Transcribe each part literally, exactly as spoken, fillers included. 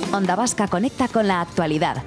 Onda Vasca conecta con la actualidad.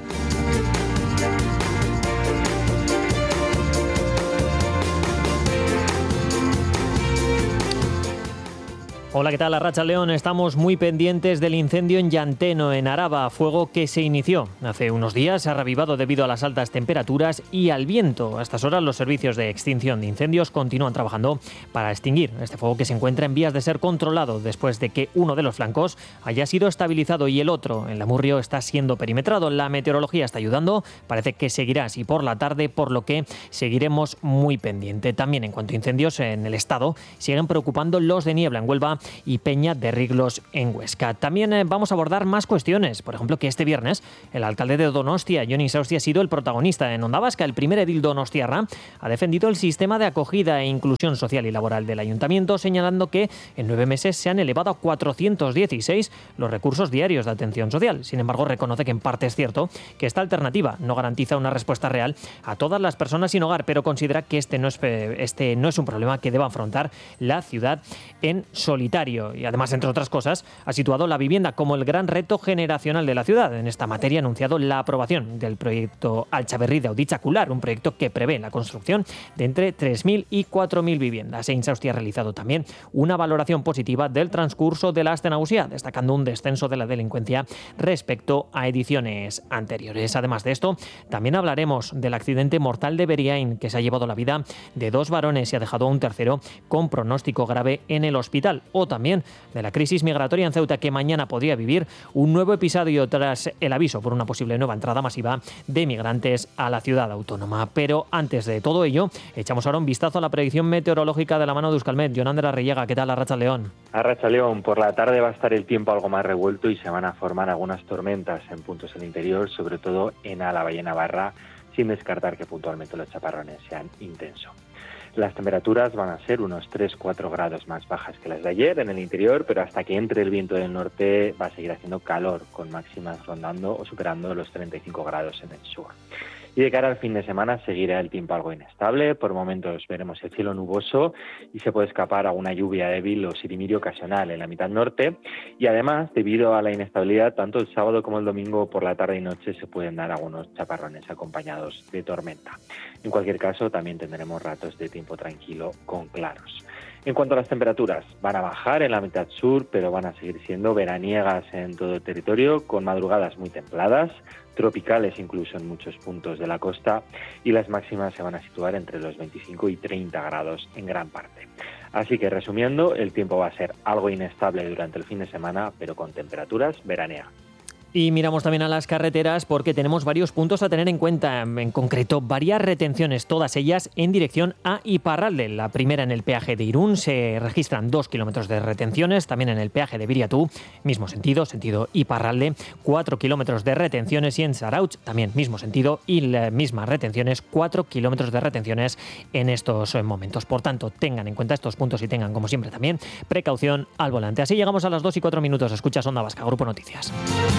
Hola, ¿qué tal? Arratsaldeon. Estamos muy pendientes del incendio en Llanteno, en Araba, fuego que se inició hace unos días, se ha revivado debido a las altas temperaturas y al viento. A estas horas los servicios de extinción de incendios continúan trabajando para extinguir este fuego que se encuentra en vías de ser controlado después de que uno de los flancos haya sido estabilizado y el otro, en Lamurrio, está siendo perimetrado. La meteorología está ayudando, parece que seguirá así por la tarde, por lo que seguiremos muy pendiente. También en cuanto a incendios en el estado, siguen preocupando los de niebla en Huelva y Peña de Riglos en Huesca. También eh, vamos a abordar más cuestiones, por ejemplo que este viernes el alcalde de Donostia, Jon Insausti, ha sido el protagonista en Onda Vasca. El primer edil donostiarra ha defendido el sistema de acogida e inclusión social y laboral del ayuntamiento, señalando que en nueve meses se han elevado a cuatrocientos dieciséis los recursos diarios de atención social. Sin embargo, reconoce que en parte es cierto que esta alternativa no garantiza una respuesta real a todas las personas sin hogar, pero considera que este no es, este no es un problema que deba afrontar la ciudad en solitario. Y además, entre otras cosas, ha situado la vivienda como el gran reto generacional de la ciudad. En esta materia ha anunciado la aprobación del proyecto Altsaberri de Auditzacular, un proyecto que prevé la construcción de entre tres mil y cuatro mil viviendas. E Insausti ha realizado también una valoración positiva del transcurso de la Aste Nagusia, destacando un descenso de la delincuencia respecto a ediciones anteriores. Además de esto, también hablaremos del accidente mortal de Beriain, que se ha llevado la vida de dos varones y ha dejado a un tercero con pronóstico grave en el hospital. O también de la crisis migratoria en Ceuta, que mañana podría vivir un nuevo episodio tras el aviso por una posible nueva entrada masiva de migrantes a la ciudad autónoma. Pero antes de todo ello, echamos ahora un vistazo a la predicción meteorológica de la mano de Euskalmet. Jonander Arrillaga, ¿qué tal? Arratsaldeon. Arratsaldeon, por la tarde va a estar el tiempo algo más revuelto y se van a formar algunas tormentas en puntos del interior, sobre todo en Álava y en Navarra, sin descartar que puntualmente los chaparrones sean intensos. Las temperaturas van a ser unos tres a cuatro grados más bajas que las de ayer en el interior, pero hasta que entre el viento del norte va a seguir haciendo calor, con máximas rondando o superando los treinta y cinco grados en el sur. Y de cara al fin de semana seguirá el tiempo algo inestable. Por momentos veremos el cielo nuboso y se puede escapar alguna lluvia débil o sirimirio ocasional en la mitad norte. Y además, debido a la inestabilidad, tanto el sábado como el domingo por la tarde y noche se pueden dar algunos chaparrones acompañados de tormenta. En cualquier caso, también tendremos ratos de tiempo tranquilo con claros. En cuanto a las temperaturas, van a bajar en la mitad sur, pero van a seguir siendo veraniegas en todo el territorio, con madrugadas muy templadas, tropicales incluso en muchos puntos de la costa, y las máximas se van a situar entre los veinticinco y treinta grados en gran parte. Así que, resumiendo, el tiempo va a ser algo inestable durante el fin de semana, pero con temperaturas veraniegas. Y miramos también a las carreteras porque tenemos varios puntos a tener en cuenta, en concreto varias retenciones, todas ellas en dirección a Iparralde. La primera en el peaje de Irún, se registran dos kilómetros de retenciones, también en el peaje de Biriatú, mismo sentido, sentido Iparralde, cuatro kilómetros de retenciones, y en Zarautz también mismo sentido y las mismas retenciones, cuatro kilómetros de retenciones en estos momentos. Por tanto, tengan en cuenta estos puntos y tengan, como siempre, también precaución al volante. Así llegamos a las dos y cuatro minutos. Escuchas Onda Vasca, Grupo Noticias.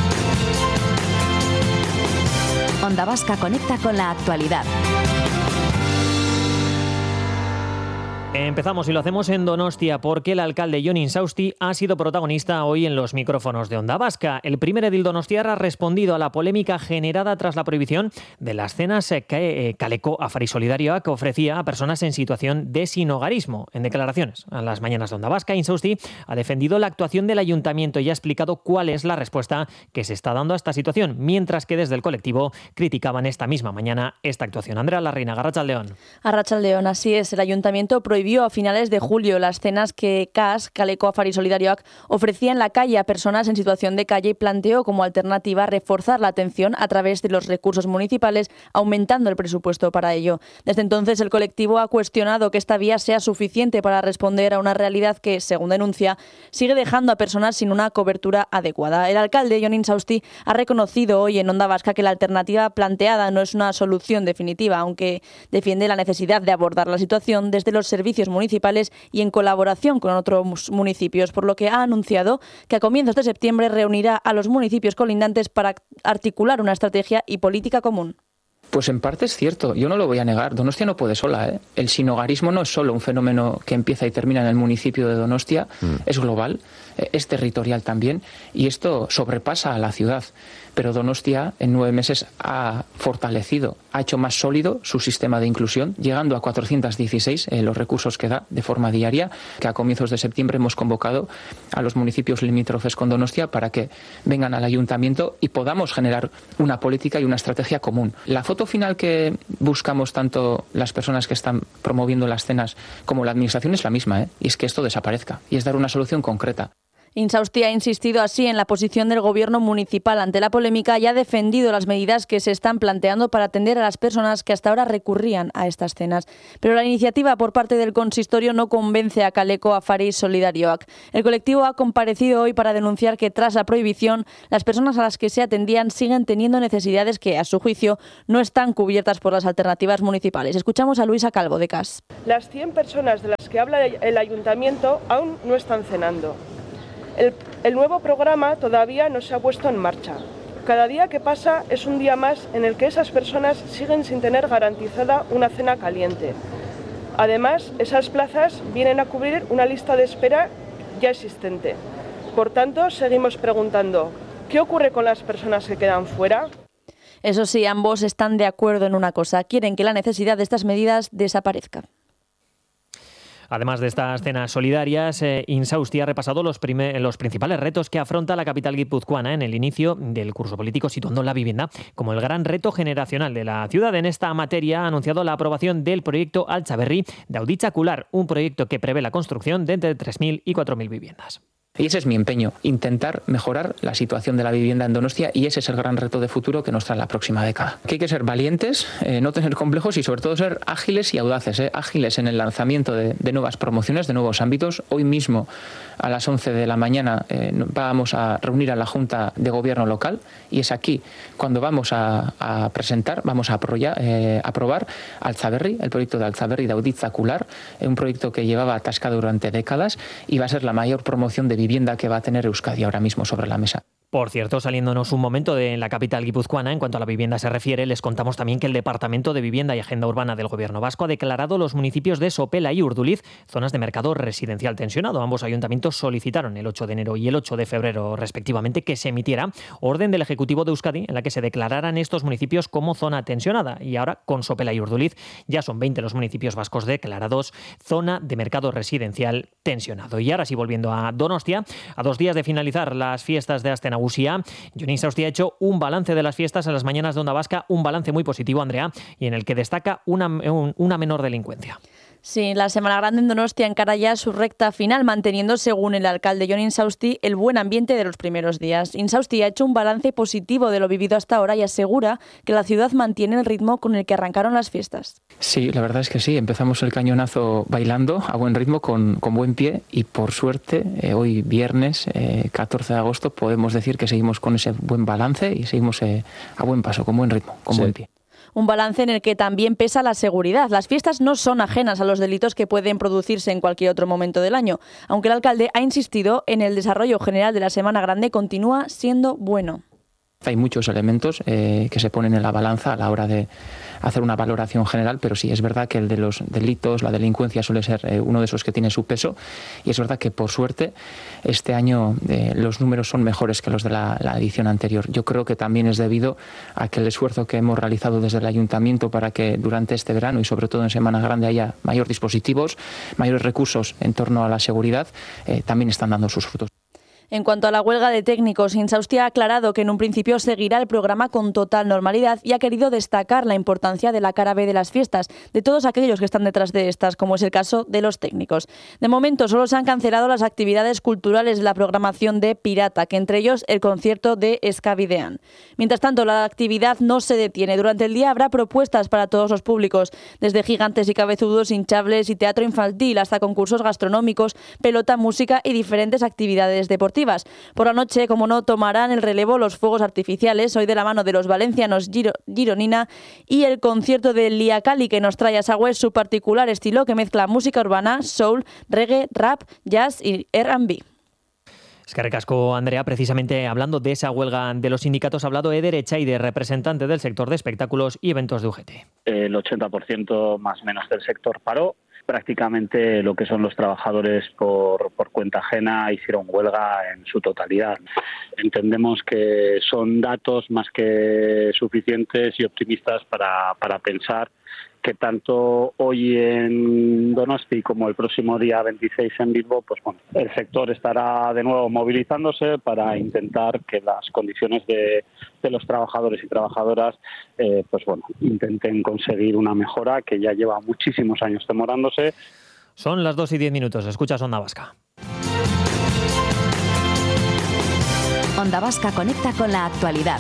Onda Vasca conecta con la actualidad. Empezamos y lo hacemos en Donostia porque el alcalde Jon Insausti ha sido protagonista hoy en los micrófonos de Onda Vasca. El primer edil donostiarra ha respondido a la polémica generada tras la prohibición de las cenas que Kaleko Afari Solidarioa que ofrecía a personas en situación de sinhogarismo. En declaraciones a las mañanas de Onda Vasca, Insausti ha defendido la actuación del ayuntamiento y ha explicado cuál es la respuesta que se está dando a esta situación, mientras que desde el colectivo criticaban esta misma mañana esta actuación. Andrea Larreina, Arratsaldeon. Arratsaldeon, así es. El ayuntamiento prohibió a finales de julio las cenas que C A S, Kaleko Afari Solidarioak, ofrecía en la calle a personas en situación de calle y planteó como alternativa reforzar la atención a través de los recursos municipales, aumentando el presupuesto para ello. Desde entonces, el colectivo ha cuestionado que esta vía sea suficiente para responder a una realidad que, según denuncia, sigue dejando a personas sin una cobertura adecuada. El alcalde, Jon Insausti, ha reconocido hoy en Onda Vasca que la alternativa planteada no es una solución definitiva, aunque defiende la necesidad de abordar la situación desde los servicios municipales y en colaboración con otros municipios, por lo que ha anunciado que a comienzos de septiembre reunirá a los municipios colindantes para articular una estrategia y política común. Pues en parte es cierto, yo no lo voy a negar. Donostia no puede sola, ¿eh? El sinhogarismo no es solo un fenómeno que empieza y termina en el municipio de Donostia, mm. es global. es territorial también y esto sobrepasa a la ciudad. Pero Donostia en nueve meses ha fortalecido, ha hecho más sólido su sistema de inclusión, llegando a cuatrocientos dieciséis eh, los recursos que da de forma diaria, que a comienzos de septiembre hemos convocado a los municipios limítrofes con Donostia para que vengan al ayuntamiento y podamos generar una política y una estrategia común. La foto final que buscamos tanto las personas que están promoviendo las cenas como la administración es la misma, ¿eh? Y es que esto desaparezca y es dar una solución concreta. Insausti ha insistido así en la posición del gobierno municipal ante la polémica y ha defendido las medidas que se están planteando para atender a las personas que hasta ahora recurrían a estas cenas. Pero la iniciativa por parte del consistorio no convence a Kaleko Afari Solidarioak. El colectivo ha comparecido hoy para denunciar que tras la prohibición, las personas a las que se atendían siguen teniendo necesidades que, a su juicio, no están cubiertas por las alternativas municipales. Escuchamos a Luisa Calvo, de C A S. Las cien personas de las que habla el ayuntamiento aún no están cenando. El, el nuevo programa todavía no se ha puesto en marcha. Cada día que pasa es un día más en el que esas personas siguen sin tener garantizada una cena caliente. Además, esas plazas vienen a cubrir una lista de espera ya existente. Por tanto, seguimos preguntando, ¿qué ocurre con las personas que quedan fuera? Eso sí, ambos están de acuerdo en una cosa. Quieren que la necesidad de estas medidas desaparezca. Además de estas cenas solidarias, eh, Insausti ha repasado los, primer, los principales retos que afronta la capital guipuzcoana en el inicio del curso político, situando la vivienda como el gran reto generacional de la ciudad. En esta materia ha anunciado la aprobación del proyecto Altzaberri de Auditzakular, un proyecto que prevé la construcción de entre tres mil y cuatro mil viviendas. Y ese es mi empeño, intentar mejorar la situación de la vivienda en Donostia, y ese es el gran reto de futuro que nos trae la próxima década. Que hay que ser valientes, eh, no tener complejos y sobre todo ser ágiles y audaces, eh, ágiles en el lanzamiento de, de nuevas promociones, de nuevos ámbitos. Hoy mismo a las once de la mañana eh, vamos a reunir a la Junta de Gobierno local y es aquí cuando vamos a, a presentar, vamos a aprobar, eh, aprobar Altzaberri, el proyecto de Altzaberri de Auditzakular, eh, un proyecto que llevaba atascado durante décadas y va a ser la mayor promoción de vivienda que va a tener Euskadi ahora mismo sobre la mesa. Por cierto, saliéndonos un momento de la capital guipuzcoana, en cuanto a la vivienda se refiere, les contamos también que el Departamento de Vivienda y Agenda Urbana del Gobierno Vasco ha declarado los municipios de Sopela y Urduliz zonas de mercado residencial tensionado. Ambos ayuntamientos solicitaron el ocho de enero y el ocho de febrero, respectivamente, que se emitiera orden del Ejecutivo de Euskadi en la que se declararan estos municipios como zona tensionada. Y ahora, con Sopela y Urduliz, ya son veinte los municipios vascos declarados zona de mercado residencial tensionado. Y ahora sí, volviendo a Donostia, a dos días de finalizar las fiestas de Aste Nagusia, Jon Insausti ha hecho un balance de las fiestas en las mañanas de Onda Vasca, un balance muy positivo, Andrea, y en el que destaca una, un, una menor delincuencia. Sí, la Semana Grande en Donostia encara ya su recta final, manteniendo, según el alcalde Jon Insausti, el buen ambiente de los primeros días. Insausti ha hecho un balance positivo de lo vivido hasta ahora y asegura que la ciudad mantiene el ritmo con el que arrancaron las fiestas. Sí, la verdad es que sí. Empezamos el cañonazo bailando a buen ritmo, con, con buen pie, y por suerte, eh, hoy viernes, eh, catorce de agosto, podemos decir que seguimos con ese buen balance y seguimos eh, a buen paso, con buen ritmo, con sí. buen pie. Un balance en el que también pesa la seguridad. Las fiestas no son ajenas a los delitos que pueden producirse en cualquier otro momento del año, aunque el alcalde ha insistido en el desarrollo general de la Semana Grande continúa siendo bueno. Hay muchos elementos eh, que se ponen en la balanza a la hora de hacer una valoración general, pero sí, es verdad que el de los delitos, la delincuencia suele ser eh, uno de esos que tiene su peso, y es verdad que por suerte este año eh, los números son mejores que los de la, la edición anterior. Yo creo que también es debido a que el esfuerzo que hemos realizado desde el Ayuntamiento para que durante este verano y sobre todo en Semana Grande haya mayores dispositivos, mayores recursos en torno a la seguridad, eh, también están dando sus frutos. En cuanto a la huelga de técnicos, Insausti ha aclarado que en un principio seguirá el programa con total normalidad y ha querido destacar la importancia de la cara B de las fiestas, de todos aquellos que están detrás de estas, como es el caso de los técnicos. De momento solo se han cancelado las actividades culturales de la programación de Pirata, que entre ellos el concierto de Escabidean. Mientras tanto, la actividad no se detiene. Durante el día habrá propuestas para todos los públicos, desde gigantes y cabezudos, hinchables y teatro infantil hasta concursos gastronómicos, pelota, música y diferentes actividades deportivas. Por la noche, como no, tomarán el relevo los fuegos artificiales, hoy de la mano de los valencianos Giro, Gironina, y el concierto de Lia Cali, que nos trae a Sagüez su particular estilo que mezcla música urbana, soul, reggae, rap, jazz y R and B. Es que recasco, Andrea, precisamente hablando de esa huelga de los sindicatos, ha hablado Eder Echaide, representante del sector de espectáculos y eventos de U G T. El ochenta por ciento más o menos del sector paró. prácticamente lo que son los trabajadores por, por cuenta ajena hicieron huelga en su totalidad. Entendemos que son datos más que suficientes y optimistas para, para pensar que tanto hoy en Donosti como el próximo día veintiséis en Bilbo, pues bueno, el sector estará de nuevo movilizándose para intentar que las condiciones de, de los trabajadores y trabajadoras eh, pues bueno, intenten conseguir una mejora que ya lleva muchísimos años demorándose. Son las dos y diez minutos, escuchas Onda Vasca. Onda Vasca conecta con la actualidad.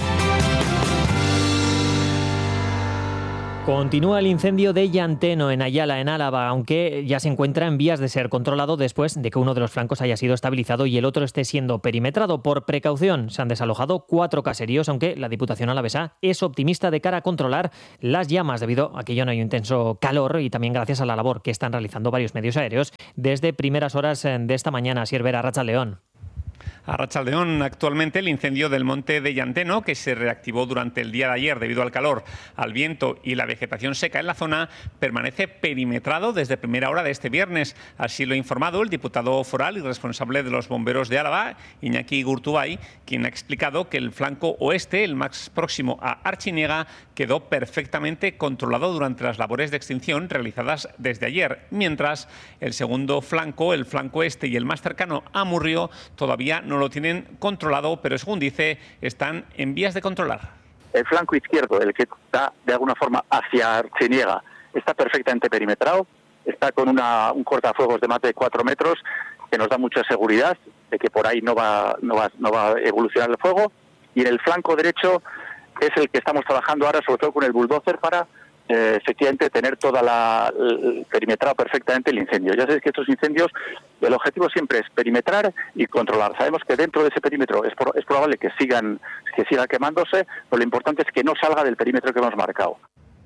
Continúa el incendio de Llanteno en Ayala, en Álava, aunque ya se encuentra en vías de ser controlado después de que uno de los flancos haya sido estabilizado y el otro esté siendo perimetrado. Por precaución se han desalojado cuatro caseríos, aunque la Diputación alavesa es optimista de cara a controlar las llamas debido a que ya no hay un intenso calor y también gracias a la labor que están realizando varios medios aéreos desde primeras horas de esta mañana. Siervera, Arratsaldeón. Arratsaldeón, actualmente el incendio del monte de Llanteno, que se reactivó durante el día de ayer debido al calor, al viento y la vegetación seca en la zona, permanece perimetrado desde primera hora de este viernes. Así lo ha informado el diputado foral y responsable de los bomberos de Álava, Iñaki Gurtubay, quien ha explicado que el flanco oeste, el más próximo a Artziniega, quedó perfectamente controlado durante las labores de extinción realizadas desde ayer, mientras el segundo flanco, el flanco este y el más cercano a Murrio, todavía no lo tienen controlado, pero según dice, están en vías de controlar. El flanco izquierdo, el que está de alguna forma hacia Artziniega, está perfectamente perimetrado, está con una, un cortafuegos de más de cuatro metros, que nos da mucha seguridad de que por ahí no va, no va, no va a evolucionar el fuego, y en el flanco derecho es el que estamos trabajando ahora, sobre todo con el bulldozer, para eh, efectivamente tener toda la el, perimetrado perfectamente el incendio. Ya sabéis que estos incendios, el objetivo siempre es perimetrar y controlar. Sabemos que dentro de ese perímetro es, pro, es probable que sigan que siga quemándose, pero lo importante es que no salga del perímetro que hemos marcado.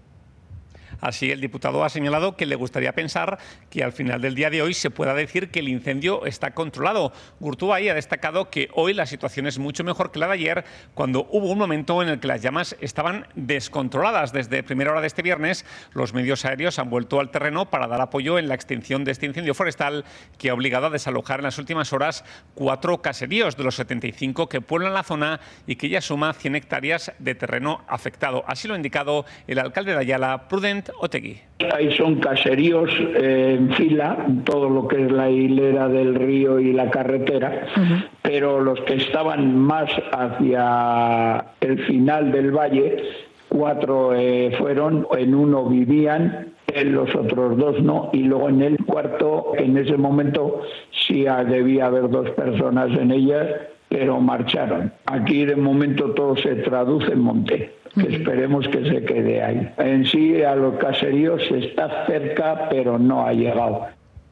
Así, el diputado ha señalado que le gustaría pensar que al final del día de hoy se pueda decir que el incendio está controlado. Gurtubay ha destacado que hoy la situación es mucho mejor que la de ayer, cuando hubo un momento en el que las llamas estaban descontroladas. Desde primera hora de este viernes, los medios aéreos han vuelto al terreno para dar apoyo en la extinción de este incendio forestal que ha obligado a desalojar en las últimas horas cuatro caseríos de los setenta y cinco que pueblan la zona y que ya suma cien hectáreas de terreno afectado. Así lo ha indicado el alcalde de Ayala, Prudent Otegui. Ahí son caseríos eh, en fila, todo lo que es la hilera del río y la carretera, uh-huh. Pero los que estaban más hacia el final del valle, cuatro eh, fueron, en uno vivían, en los otros dos no, y luego en el cuarto, en ese momento sí debía haber dos personas en ellas, pero marcharon. Aquí de momento todo se traduce en monte, que esperemos que se quede ahí. En sí a los caseríos está cerca, pero no ha llegado.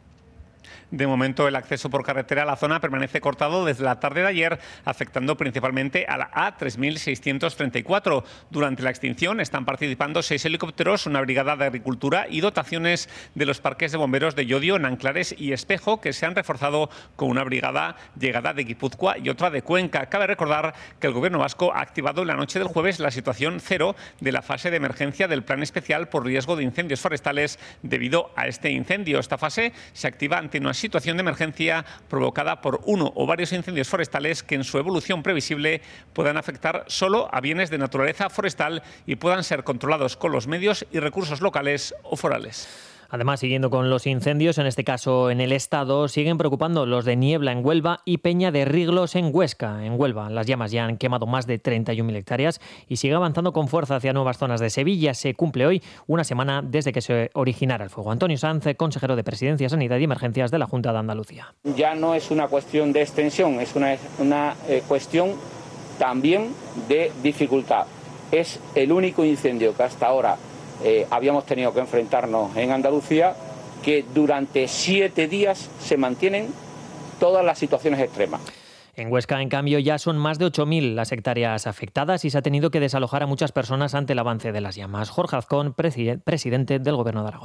De momento, el acceso por carretera a la zona permanece cortado desde la tarde de ayer, afectando principalmente a la A tres mil seiscientos treinta y cuatro. Durante la extinción están participando seis helicópteros, una brigada de agricultura y dotaciones de los parques de bomberos de Llodio, Nanclares y Espejo, que se han reforzado con una brigada llegada de Guipúzcoa y otra de Cuenca. Cabe recordar que el Gobierno vasco ha activado en la noche del jueves la situación cero de la fase de emergencia del Plan Especial por riesgo de incendios forestales debido a este incendio. Esta fase se activa ante una situación de emergencia provocada por uno o varios incendios forestales que en su evolución previsible puedan afectar solo a bienes de naturaleza forestal y puedan ser controlados con los medios y recursos locales o forales. Además, siguiendo con los incendios, en este caso en el Estado, siguen preocupando los de Niebla en Huelva y Peña de Riglos en Huesca. En Huelva, las llamas ya han quemado más de treinta y un mil hectáreas y sigue avanzando con fuerza hacia nuevas zonas de Sevilla. Se cumple hoy una semana desde que se originara el fuego. Antonio Sanz, consejero de Presidencia, Sanidad y Emergencias de la Junta de Andalucía. Ya no es una cuestión de extensión, es una, una eh, cuestión también de dificultad. Es el único incendio que hasta ahora Eh, habíamos tenido que enfrentarnos en Andalucía, que durante siete días se mantienen todas las situaciones extremas. En Huesca, en cambio, ya son más de ocho mil las hectáreas afectadas y se ha tenido que desalojar a muchas personas ante el avance de las llamas. Jorge Azcón, presidente del Gobierno de Aragón.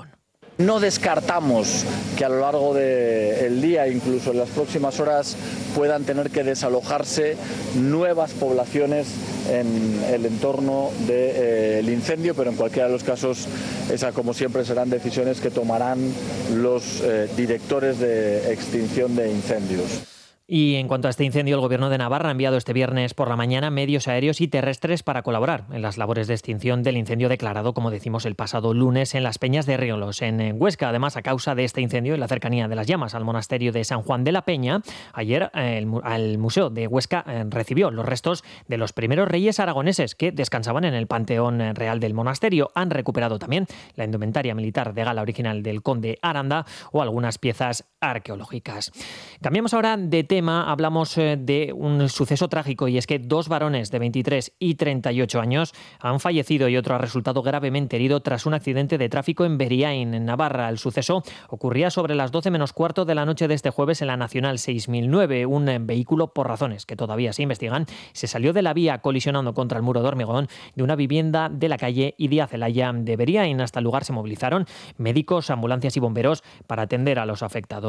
No descartamos que a lo largo del día, incluso en las próximas horas, puedan tener que desalojarse nuevas poblaciones en el entorno del eh, incendio, pero en cualquiera de los casos, esas, como siempre, serán decisiones que tomarán los eh, directores de extinción de incendios. Y en cuanto a este incendio, el Gobierno de Navarra ha enviado este viernes por la mañana medios aéreos y terrestres para colaborar en las labores de extinción del incendio declarado, como decimos, el pasado lunes en las Peñas de Riolos, en Huesca. Además, a causa de este incendio, en la cercanía de las llamas al monasterio de San Juan de la Peña, ayer el, el Museo de Huesca recibió los restos de los primeros reyes aragoneses que descansaban en el Panteón Real del monasterio. Han recuperado también la indumentaria militar de gala original del conde Aranda o algunas piezas arqueológicas. Cambiamos ahora de tema. Hablamos de un suceso trágico, y es que dos varones de veintitrés y treinta y ocho años han fallecido y otro ha resultado gravemente herido tras un accidente de tráfico en Beriain, en Navarra. El suceso ocurría sobre las doce menos cuarto de la noche de este jueves en la Nacional seis mil nueve. Un vehículo, por razones que todavía se investigan, se salió de la vía colisionando contra el muro de hormigón de una vivienda de la calle Idia Celaya de Beriain. Hasta el lugar se movilizaron médicos, ambulancias y bomberos para atender a los afectados.